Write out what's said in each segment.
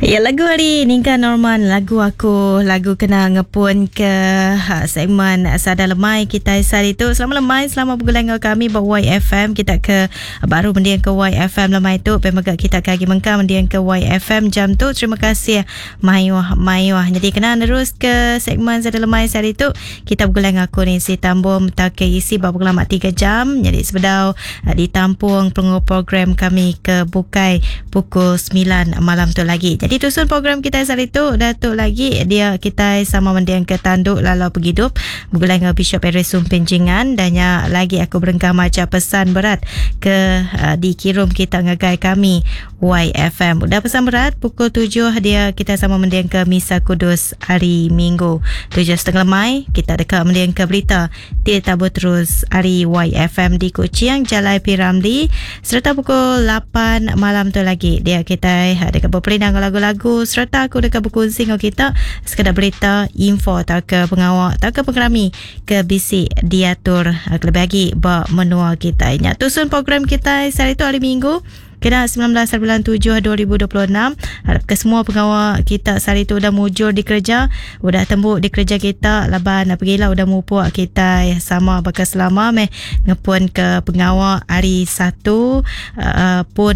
Ya, lagu hari ni kan Norman, lagu aku, lagu kena ngepun ke segmen Sada Lemai kita hari tu. Selamat lemai, selamat bergulang dengan kami bawa YFM. Kita ke baru mendiang ke YFM lemai tu. Pemegak kita kaki mengkam mendiang ke YFM jam tu. Terima kasih Mayuah. Jadi kena terus ke segmen Sada Lemai hari tu. Kita bergulang aku ni si tambung tak ke isi baru lama 3 jam. Jadi sebedau ditampung program kami ke Bukai pukul 9 malam tu lagi. Jadi tusun program kita hari tu Datuk lagi dia kita sama mendiang ke Tanduk Lalau Pegidup bergulang dengan Bishop Eresum Penjingan dan lagi aku berengkah macam pesan berat ke dikirim kita ngagai kami YFM. Udah pesan berat pukul 7 dia kita sama mendiang ke Misa Kudus hari Minggu 7.30 Mai kita dekat mendiang ke berita dia tabur terus hari YFM di Kuching Jalai Piramli serta pukul 8 malam tu lagi dia kita dekat berperinang lagu-lagu serta aku dekat berkongsi dengan kita sekadar berita info tak ke pengawal tak ke pengerami ke bisik diatur lebih lagi bak menua kita ingat tusun program kita hari tu hari Minggu kena 19/7/2026. Harap ke semua pengawal kita hari tu udah mujur di kerja, udah tembuk di kerja kita, laban pergilah udah mupuak kita sama bakal selama ngepun ke pengawal hari Sabtu pun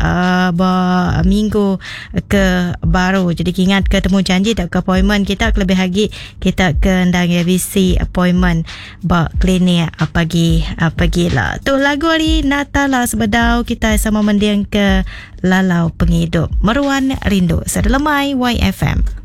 minggu ke baru. Jadi ingat ketemu janji tak ke appointment kita lebih lagi kita ke ndang visi appointment bak klinik pagilah. Tu lagu hari Natal lah sebedau kita sama mendiang ke Lalau Pengidup Meruan Rindu Sada Lemai YFM.